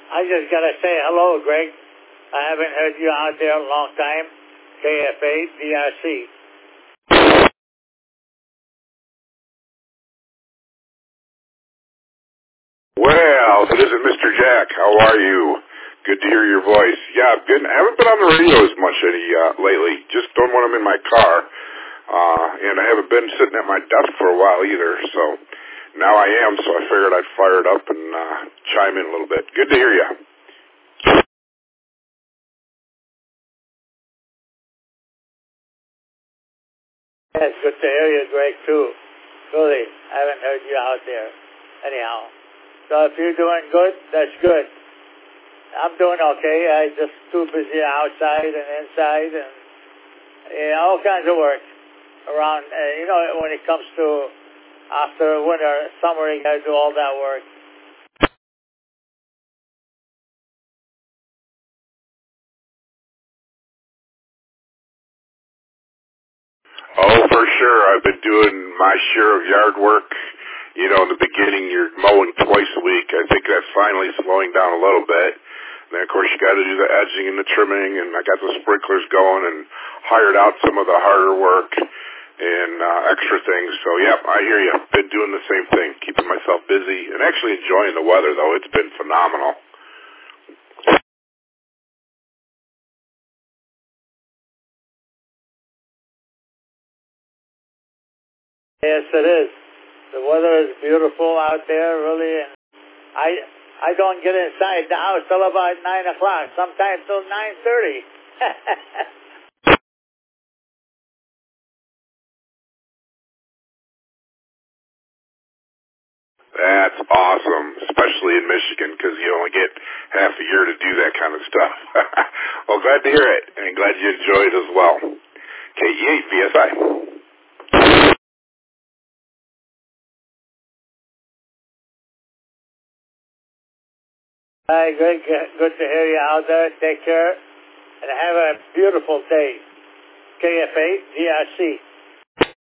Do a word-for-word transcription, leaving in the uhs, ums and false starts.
I just got to say hello, Greg. I haven't heard you out there in a long time. K F A D R C. Well, it isn't Mister Jack. How are you? Good to hear your voice. Yeah, I've been, I haven't been on the radio as much any uh, lately. Just don't when I'm in my car. Uh, and I haven't been sitting at my desk for a while either. So now I am, so I figured I'd fire it up and uh, chime in a little bit. Good to hear you. Yeah, it's good to hear you, Greg, too. Really, I haven't heard you out there. Anyhow. So if you're doing good, that's good. I'm doing okay. I just too busy outside and inside and yeah, all kinds of work around. Uh, you know, when it comes to after winter, summer, you got to do all that work. Oh, for sure. I've been doing my share of yard work. You know, in the beginning, you're mowing twice a week. I think that's finally slowing down a little bit. And then, of course, you got to do the edging and the trimming, and I got the sprinklers going and hired out some of the harder work and uh, extra things. So, yeah, I hear you. Been doing the same thing, keeping myself busy and actually enjoying the weather, though. It's been phenomenal. Yes, it is. The weather is beautiful out there, really, and I I don't get inside the house till about nine o'clock. Sometimes till nine thirty. That's awesome, especially in Michigan, because you only get half a year to do that kind of stuff. Well, glad to hear it, and glad you enjoyed it as well. K E eight V S I. Hi, good, good to hear you out there. Take care, and have a beautiful day. K F A D R C.